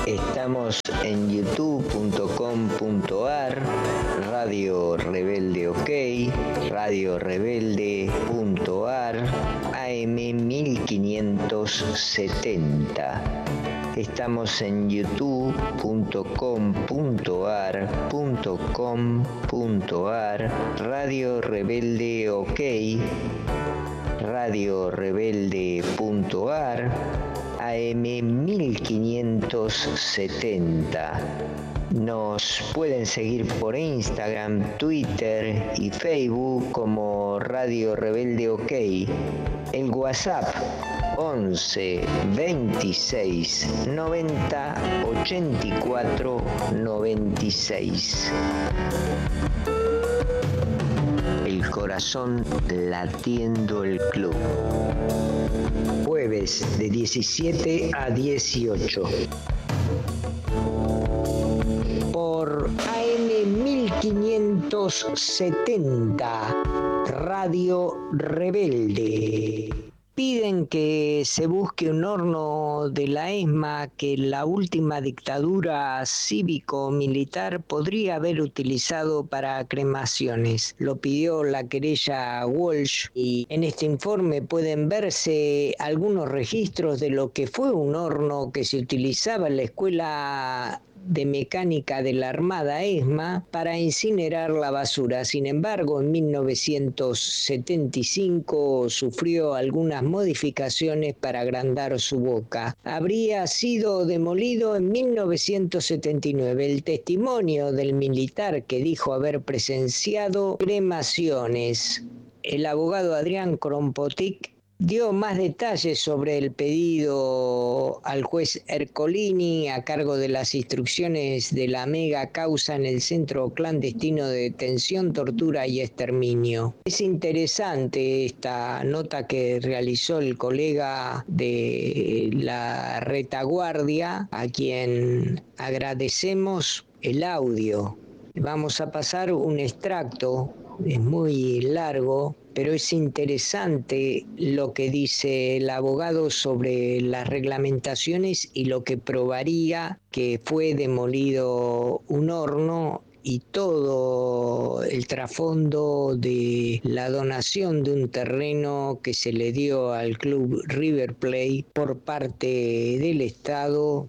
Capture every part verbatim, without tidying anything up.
Estamos en youtube punto com punto ar, Radio Rebelde OK, radio rebelde punto ar, A M mil quinientos setenta. Estamos en youtube punto com punto ar punto com punto ar, Radio Rebelde OK, radio rebelde punto ar, A M mil quinientos setenta. Nos pueden seguir por Instagram, Twitter y Facebook como Radio Rebelde OK. El WhatsApp once veintiséis noventa ochenta y cuatro noventa y seis. El corazón latiendo el club. Jueves de diecisiete a dieciocho. Por A M mil quinientos setenta, Radio Rebelde. Piden que se busque un horno de la ESMA que la última dictadura cívico-militar podría haber utilizado para cremaciones. Lo pidió la querella Walsh y en este informe pueden verse algunos registros de lo que fue un horno que se utilizaba en la escuela de mecánica de la Armada ESMA para incinerar la basura. Sin embargo, en mil novecientos setenta y cinco sufrió algunas modificaciones para agrandar su boca. Habría sido demolido en mil novecientos setenta y nueve. El testimonio del militar que dijo haber presenciado cremaciones. El abogado Adrián Krompotik dio más detalles sobre el pedido al juez Ercolini a cargo de las instrucciones de la mega causa en el centro clandestino de detención, tortura y exterminio. Es interesante esta nota que realizó el colega de la retaguardia, a quien agradecemos el audio. Vamos a pasar un extracto, es muy largo, pero es interesante lo que dice el abogado sobre las reglamentaciones y lo que probaría que fue demolido un horno y todo el trasfondo de la donación de un terreno que se le dio al club River Plate por parte del Estado,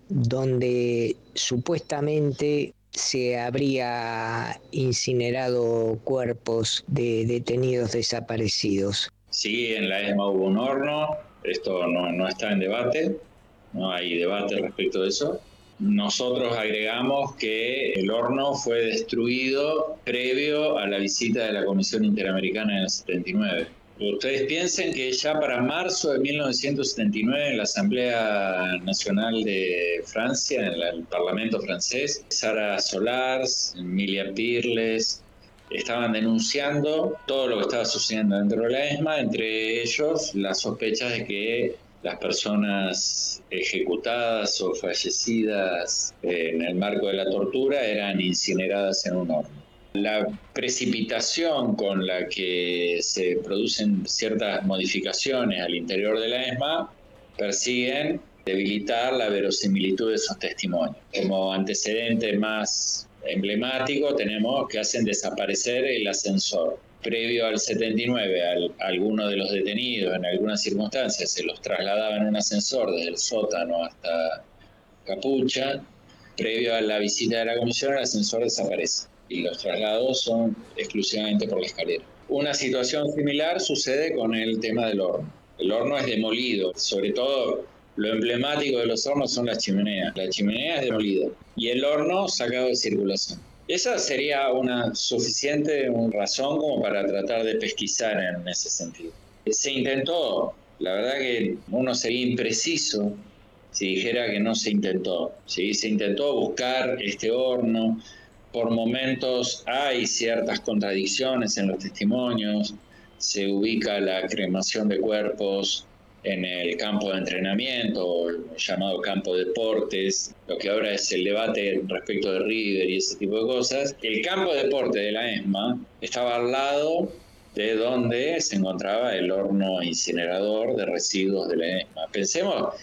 donde supuestamente se habría incinerado cuerpos de detenidos desaparecidos. Sí, en la ESMA hubo un horno, esto no, no está en debate, no hay debate respecto de eso. Nosotros agregamos que el horno fue destruido previo a la visita de la Comisión Interamericana en el setenta y nueve. Ustedes piensen que ya para marzo de mil novecientos setenta y nueve en la Asamblea Nacional de Francia, en el Parlamento francés, Sara Solars, Emilia Pirles, estaban denunciando todo lo que estaba sucediendo dentro de la ESMA, entre ellos las sospechas de que las personas ejecutadas o fallecidas en el marco de la tortura eran incineradas en un horno. La precipitación con la que se producen ciertas modificaciones al interior de la ESMA persiguen debilitar la verosimilitud de esos testimonios. Como antecedente más emblemático tenemos que hacen desaparecer el ascensor. Previo al setenta y nueve, al, algunos de los detenidos en algunas circunstancias se los trasladaban en un ascensor desde el sótano hasta Capucha. Previo a la visita de la comisión, el ascensor desaparece y los traslados son exclusivamente por la escalera. Una situación similar sucede con el tema del horno. El horno es demolido, sobre todo lo emblemático de los hornos son las chimeneas. La chimenea es demolida y el horno sacado de circulación. Esa sería una suficiente razón como para tratar de pesquisar en ese sentido. Se intentó, la verdad que uno sería impreciso si dijera que no se intentó. ¿Sí? Se intentó buscar este horno. Por momentos hay ciertas contradicciones en los testimonios, se ubica la cremación de cuerpos en el campo de entrenamiento, el llamado campo de deportes, lo que ahora es el debate respecto de River y ese tipo de cosas. El campo de deporte de la ESMA estaba al lado de donde se encontraba el horno incinerador de residuos de la ESMA. Pensemos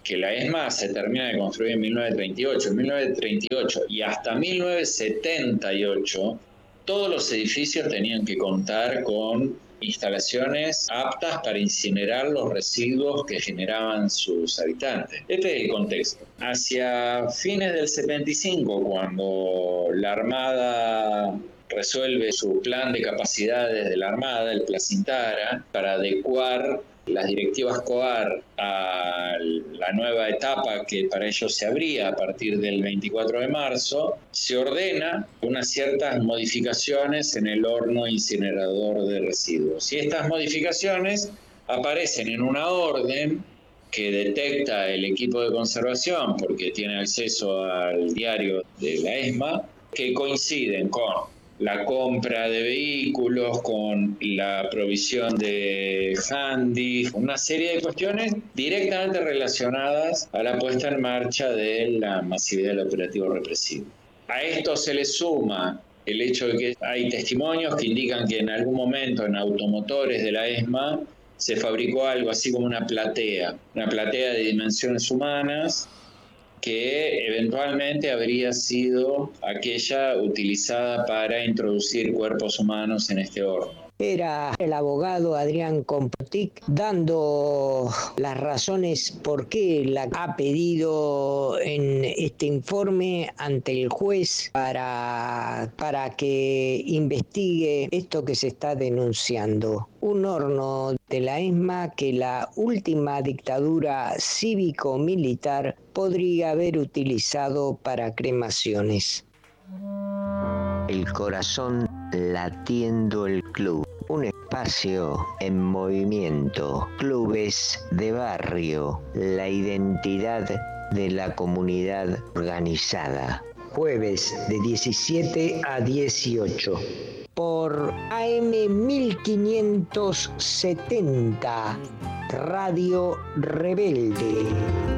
que la ESMA se termina de construir en mil novecientos treinta y ocho. En mil novecientos treinta y ocho y hasta mil novecientos setenta y ocho, todos los edificios tenían que contar con instalaciones aptas para incinerar los residuos que generaban sus habitantes. Este es el contexto. Hacia fines del setenta y cinco, cuando la Armada resuelve su plan de capacidades de la Armada, el Placintara, para adecuar las directivas COAR a la nueva etapa que para ellos se abría a partir del veinticuatro de marzo, se ordena unas ciertas modificaciones en el horno incinerador de residuos. Y estas modificaciones aparecen en una orden que detecta el equipo de conservación, porque tiene acceso al diario de la ESMA, que coinciden con la compra de vehículos, con la provisión de handy, una serie de cuestiones directamente relacionadas a la puesta en marcha de la masividad del operativo represivo. A esto se le suma el hecho de que hay testimonios que indican que en algún momento en automotores de la ESMA se fabricó algo así como una platea, una platea de dimensiones humanas, que eventualmente habría sido aquella utilizada para introducir cuerpos humanos en este horno. Era el abogado Adrián Compotic dando las razones por qué la ha pedido en este informe ante el juez para, para que investigue esto que se está denunciando. Un horno de la ESMA que la última dictadura cívico-militar podría haber utilizado para cremaciones. El corazón latiendo el club, un espacio en movimiento, clubes de barrio, la identidad de la comunidad organizada. Jueves de diecisiete a dieciocho por A M mil quinientos setenta, Radio Rebelde.